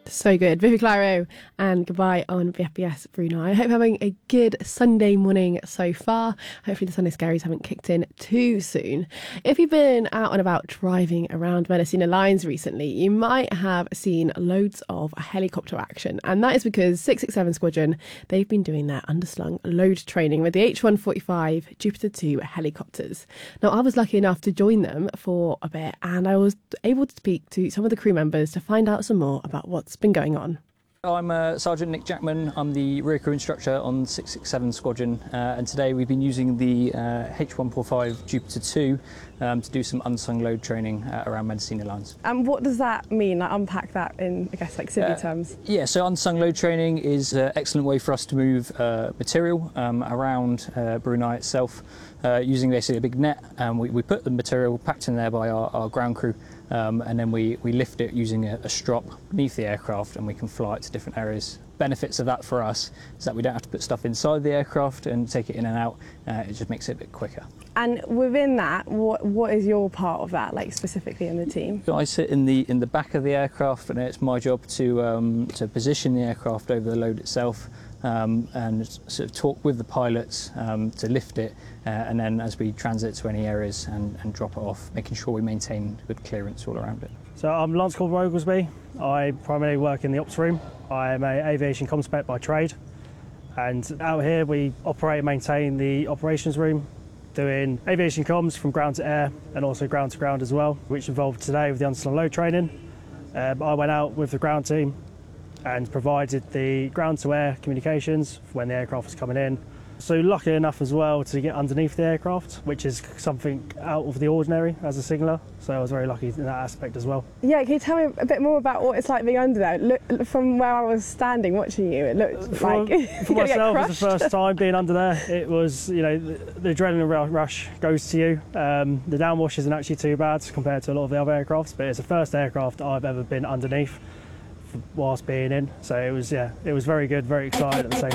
So good. Vivi Claro and Goodbye on BFBS Brunei. I hope you're having a good Sunday morning so far. Hopefully the Sunday scaries haven't kicked in too soon. If you've been out and about driving around Mendocino Lines recently, you might have seen loads of helicopter action. And that is because 667 Squadron, they've been doing their underslung load training with the H145 Jupiter 2 helicopters. Now, I was lucky enough to join them for a bit, and I was able to speak to some of the crew members to find out some more about what's been going on. I'm Sergeant Nick Jackman. I'm the rear crew instructor on 667 Squadron, and today we've been using the H145 Jupiter 2 to do some unsung load training around Mendocino Lines. And what does that mean? Like, unpack that in, I guess, like civvy terms. Yeah, so unsung load training is an excellent way for us to move material around Brunei itself using basically a big net. We put the material packed in there by our ground crew. And then we lift it using a strop beneath the aircraft, and we can fly it to different areas. Benefits of that for us is that we don't have to put stuff inside the aircraft and take it in and out. It just makes it a bit quicker. And within that, what is your part of that, like specifically in the team? So I sit in the back of the aircraft, and it's my job to position the aircraft over the load itself. And sort of talk with the pilots to lift it, and then as we transit to any areas and drop it off, making sure we maintain good clearance all around it. So I'm Lance Corporal Oglesby. I primarily work in the ops room. I am an aviation comm-spec by trade, and out here we operate and maintain the operations room, doing aviation comms from ground to air and also ground to ground as well, which involved today with the unsung load training. I went out with the ground team and provided the ground-to-air communications when the aircraft was coming in. So lucky enough as well to get underneath the aircraft, which is something out of the ordinary as a signaller. So I was very lucky in that aspect as well. Yeah, can you tell me a bit more about what it's like being under there? Look, from where I was standing watching you, it looked like for myself, it was the first time being under there. It was, you know, the adrenaline rush goes to you. The downwash isn't actually too bad compared to a lot of the other aircrafts, but it's the first aircraft I've ever been underneath whilst being in, so it was very good, very excited at the same